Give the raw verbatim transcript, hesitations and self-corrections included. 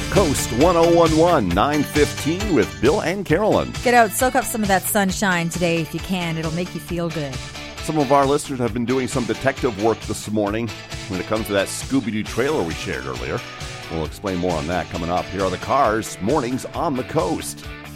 Coast one oh one one, nine fifteen with Bill and Carolyn. Get out, soak up some of that sunshine today if you can. It'll make you feel good. Some of our listeners have been doing some detective work this morning when it comes to that Scooby-Doo trailer we shared earlier. We'll explain more on that coming up. Here are the Cars mornings on the Coast.